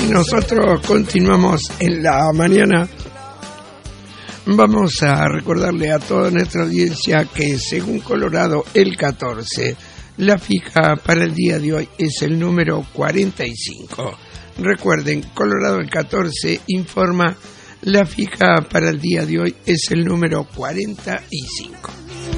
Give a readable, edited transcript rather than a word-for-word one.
nosotros continuamos en la mañana. Vamos a recordarle a toda nuestra audiencia que según Colorado el 14, la fija para el día de hoy es el número 45. Recuerden, Colorado el 14 informa, la fija para el día de hoy es el número 45.